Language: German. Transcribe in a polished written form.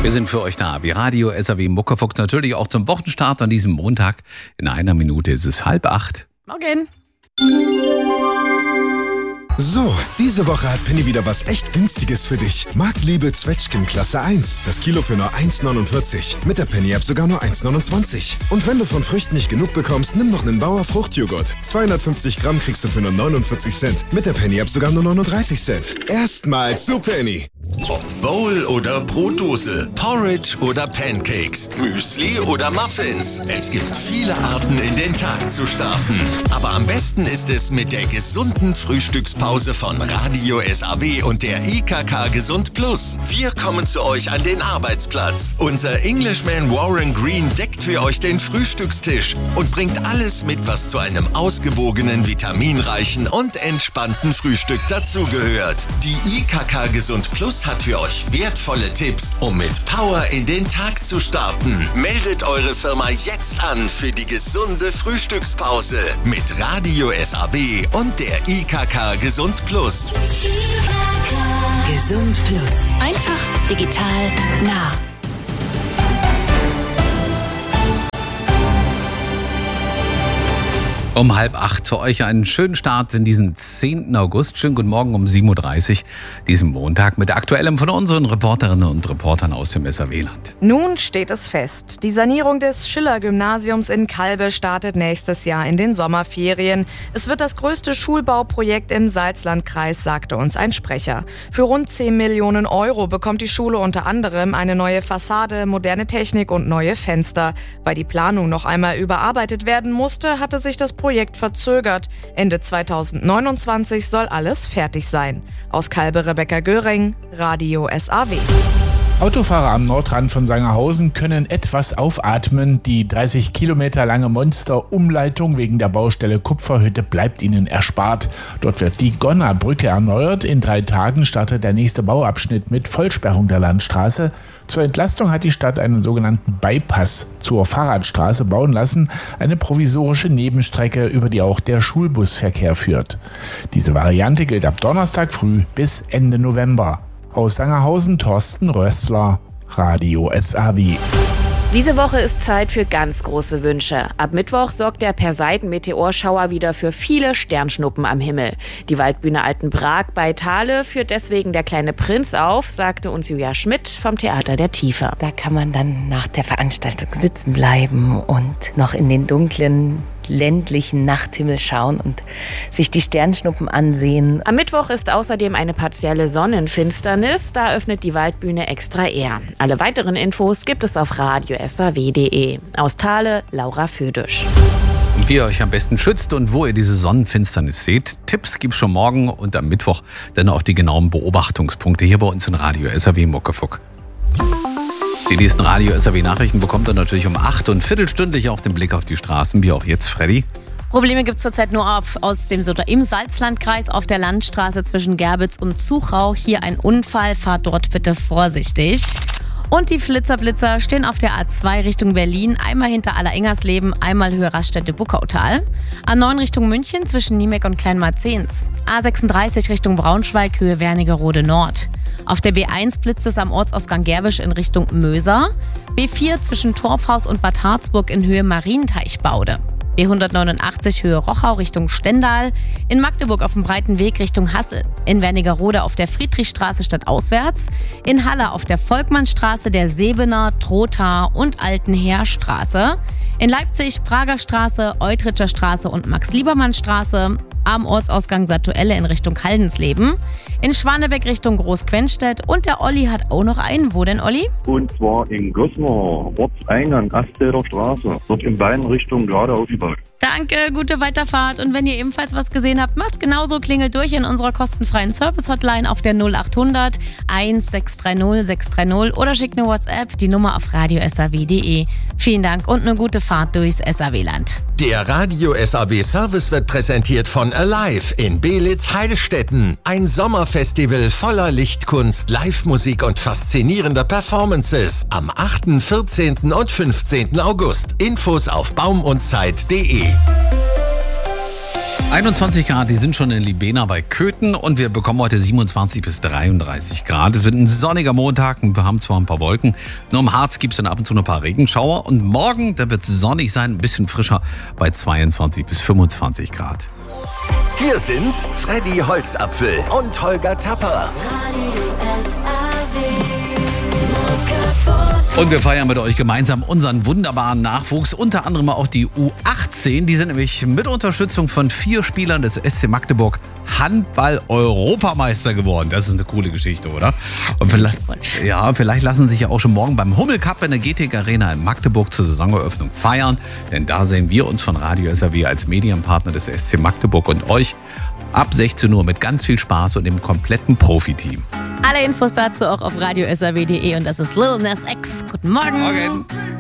Wir sind für euch da, wie Radio SAW Muckefuchs, natürlich auch zum Wochenstart an diesem Montag. In einer Minute ist es 7:30. Morgen. So, diese Woche hat Penny wieder was echt Günstiges für dich. Marktliebe Zwetschgen Klasse 1. Das Kilo für nur 1,49. Mit der Penny-App sogar nur 1,29. Und wenn du von Früchten nicht genug bekommst, nimm noch einen Bauer Fruchtjoghurt. 250 Gramm kriegst du für nur 49 Cent. Mit der Penny-App sogar nur 39 Cent. Erstmals zu Penny. Bowl oder Brotdose, Porridge oder Pancakes, Müsli oder Muffins. Es gibt viele Arten, in den Tag zu starten. Aber am besten ist es mit der gesunden Frühstückspause von Radio SAW und der IKK Gesund Plus. Wir kommen zu euch an den Arbeitsplatz. Unser Englishman Warren Green deckt für euch den Frühstückstisch und bringt alles mit, was zu einem ausgewogenen, vitaminreichen und entspannten Frühstück dazugehört. Die IKK Gesund Plus hat für euch wertvolle Tipps, um mit Power in den Tag zu starten. Meldet eure Firma jetzt an für die gesunde Frühstückspause mit Radio SAW und der IKK Gesund Plus. IKK Gesund Plus. Einfach digital nah. Um 7:30 für euch einen schönen Start in diesen 10. August. Schönen guten Morgen um 7:30 Uhr, diesen Montag, mit Aktuellem von unseren Reporterinnen und Reportern aus dem SAW-Land. Nun steht es fest. Die Sanierung des Schiller-Gymnasiums in Calbe startet nächstes Jahr in den Sommerferien. Es wird das größte Schulbauprojekt im Salzlandkreis, sagte uns ein Sprecher. Für rund 10 Millionen Euro bekommt die Schule unter anderem eine neue Fassade, moderne Technik und neue Fenster. Weil die Planung noch einmal überarbeitet werden musste, hatte sich das Projekt verzögert. Ende 2029 soll alles fertig sein. Aus Calbe Rebecca Göring, Radio SAW. Autofahrer am Nordrand von Sangerhausen können etwas aufatmen. Die 30 Kilometer lange Monster-Umleitung wegen der Baustelle Kupferhütte bleibt ihnen erspart. Dort wird die Gonner-Brücke erneuert. In 3 Tagen startet der nächste Bauabschnitt mit Vollsperrung der Landstraße. Zur Entlastung hat die Stadt einen sogenannten Bypass zur Fahrradstraße bauen lassen, eine provisorische Nebenstrecke, über die auch der Schulbusverkehr führt. Diese Variante gilt ab Donnerstag früh bis Ende November. Aus Sangerhausen Thorsten Rössler, Radio SAW. Diese Woche ist Zeit für ganz große Wünsche. Ab Mittwoch sorgt der Perseiden-Meteorschauer wieder für viele Sternschnuppen am Himmel. Die Waldbühne Altenbrak bei Thale führt deswegen der kleine Prinz auf, sagte uns Julia Schmidt vom Theater der Tiefe. Da kann man dann nach der Veranstaltung sitzen bleiben und noch in den dunklen ländlichen Nachthimmel schauen und sich die Sternschnuppen ansehen. Am Mittwoch ist außerdem eine partielle Sonnenfinsternis. Da öffnet die Waldbühne extra eher. Alle weiteren Infos gibt es auf radiosaw.de. Aus Thale, Laura Födisch. Und wie ihr euch am besten schützt und wo ihr diese Sonnenfinsternis seht, Tipps gibt's schon morgen und am Mittwoch dann auch die genauen Beobachtungspunkte hier bei uns in Radio SAW Muckefuck. Die nächsten Radio SAW-Nachrichten bekommt ihr natürlich um 8 und viertelstündlich auch den Blick auf die Straßen, wie auch jetzt, Freddy. Probleme gibt es zurzeit nur im Salzlandkreis auf der Landstraße zwischen Gerbitz und Zuchau. Hier ein Unfall, fahrt dort bitte vorsichtig. Und die Flitzer-Blitzer stehen auf der A2 Richtung Berlin, einmal hinter Allerengersleben, einmal Höhe Raststätte Buckautal. A9 Richtung München zwischen Niemek und Kleinmarzens. A36 Richtung Braunschweig, Höhe Wernigerode Nord. Auf der B1 blitzt es am Ortsausgang Gerbisch in Richtung Möser. B4 zwischen Torfhaus und Bad Harzburg in Höhe Marienteichbaude. B189 Höhe Rochau Richtung Stendal, in Magdeburg auf dem Breiten Weg Richtung Hassel, in Wernigerode auf der Friedrichstraße stadtauswärts, in Halle auf der Volkmannstraße, der Sebener, Trotha und Altenheerstraße, in Leipzig Prager Straße, Eutritscher Straße und Max-Liebermann-Straße, am Ortsausgang Satuelle in Richtung Haldensleben, in Schwanebeck Richtung Großquenstedt und der Olli hat auch noch einen. Wo denn, Olli? Und zwar in Goslar, Ortseingang, Astfelder Straße, dort in beiden Richtungen geradeaus überall. Danke, gute Weiterfahrt. Und wenn ihr ebenfalls was gesehen habt, macht's genauso. Klingelt durch in unserer kostenfreien Service-Hotline auf der 0800 1630 630 oder schickt eine WhatsApp, die Nummer auf radiosaw.de. Vielen Dank und eine gute Fahrt durchs SAW-Land. Der Radio SAW Service wird präsentiert von Alive in Belitz-Heilstätten. Ein Sommerfestival voller Lichtkunst, Live-Musik und faszinierender Performances am 8., 14. und 15. August. Infos auf baumundzeit.de. 21 Grad, die sind schon in Libena bei Köthen und wir bekommen heute 27 bis 33 Grad. Es wird ein sonniger Montag und wir haben zwar ein paar Wolken, nur im Harz gibt es dann ab und zu noch ein paar Regenschauer und morgen, da wird es sonnig sein, ein bisschen frischer bei 22 bis 25 Grad. Hier sind Freddy Holzapfel und Holger Tapper. Und wir feiern mit euch gemeinsam unseren wunderbaren Nachwuchs, unter anderem auch die U18. Die sind nämlich mit Unterstützung von 4 Spielern des SC Magdeburg Handball-Europameister geworden. Das ist eine coole Geschichte, oder? Und vielleicht lassen sich ja auch schon morgen beim Hummel Cup in der GTK Arena in Magdeburg zur Saisoneröffnung feiern. Denn da sehen wir uns von Radio SAW als Medienpartner des SC Magdeburg und euch ab 16 Uhr mit ganz viel Spaß und dem kompletten Profiteam. Alle Infos dazu auch auf radiosaw.de und das ist Lil Nas X. Guten Morgen. Morgen.